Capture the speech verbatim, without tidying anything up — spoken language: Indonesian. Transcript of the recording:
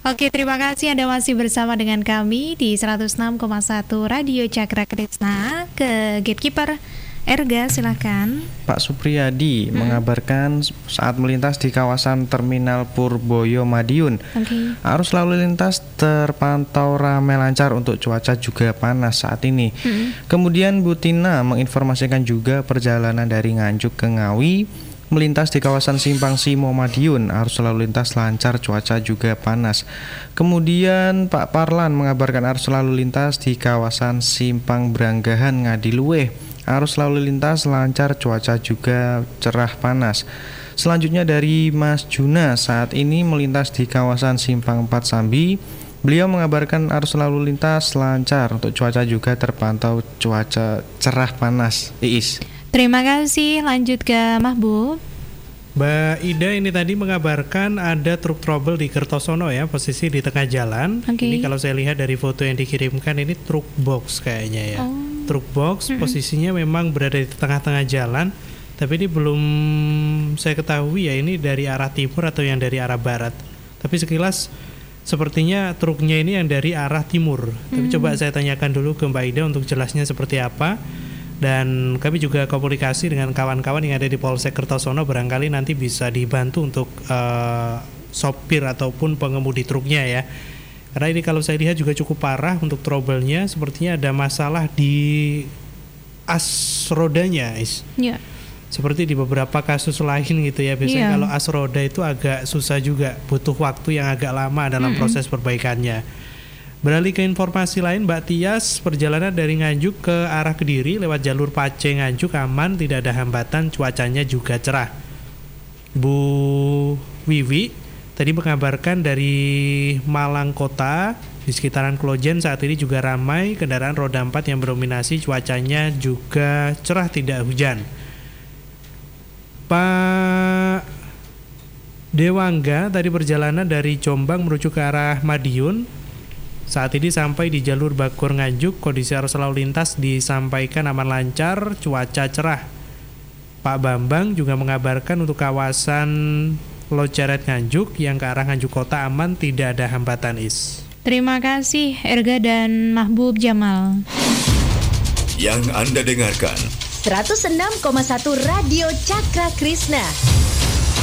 Oke, terima kasih Anda masih bersama dengan kami di seratus enam koma satu Radio Cakra Krishna. Ke Gatekeeper Erga, silakan. Pak Supriyadi hmm. mengabarkan saat melintas di kawasan Terminal Purboyo Madiun, okay. arus lalu lintas terpantau ramai lancar untuk cuaca juga panas saat ini. Hmm. Kemudian Bu Tina menginformasikan juga perjalanan dari Nganjuk ke Ngawi melintas di kawasan Simpang Simo Madiun, arus lalu lintas lancar, cuaca juga panas. Kemudian Pak Parlan mengabarkan arus lalu lintas di kawasan Simpang Branggahan Ngadiluwe, arus lalu lintas lancar, cuaca juga cerah panas. Selanjutnya dari Mas Juna, saat ini melintas di kawasan Simpang empat Sambi. Beliau mengabarkan arus lalu lintas lancar, untuk cuaca juga terpantau cuaca cerah panas. Iis. Terima kasih, lanjut ke Mahbub. Mbak Ida ini tadi mengabarkan ada truk trouble di Kertosono ya, posisi di tengah jalan. Okay. Ini kalau saya lihat dari foto yang dikirimkan ini truk box kayaknya ya. Oh. Truk box mm-hmm. posisinya memang berada di tengah-tengah jalan, tapi ini belum saya ketahui ya ini dari arah timur atau yang dari arah barat. Tapi sekilas sepertinya truknya ini yang dari arah timur. Mm-hmm. Tapi coba saya tanyakan dulu ke Mbak Ida untuk jelasnya seperti apa. Dan kami juga komunikasi dengan kawan-kawan yang ada di Polsek Kertosono, barangkali nanti bisa dibantu untuk uh, sopir ataupun pengemudi truknya ya. Karena ini kalau saya lihat juga cukup parah untuk trouble-nya, sepertinya ada masalah di as rodanya, Is. Yeah. Seperti di beberapa kasus lain gitu ya. Biasanya yeah. kalau as roda itu agak susah juga, butuh waktu yang agak lama dalam mm-hmm. proses perbaikannya. Beralih ke informasi lain, Mbak Tias, perjalanan dari Nganjuk ke arah Kediri lewat jalur Pace Nganjuk aman, tidak ada hambatan, cuacanya juga cerah. Bu Wiwi tadi mengabarkan dari Malang Kota, di sekitaran Klojen saat ini juga ramai kendaraan roda empat yang berdominasi, cuacanya juga cerah, tidak hujan. Pak Dewangga tadi perjalanan dari Jombang menuju ke arah Madiun, saat ini sampai di jalur Bakur Nganjuk, kondisi arus lalu lintas disampaikan aman lancar, cuaca cerah. Pak Bambang juga mengabarkan untuk kawasan Loceret Nganjuk yang ke arah Nganjuk Kota aman, tidak ada hambatan, Is. Terima kasih Erga dan Mahbub Jamal. Yang Anda dengarkan seratus enam koma satu Radio Cakra Krishna.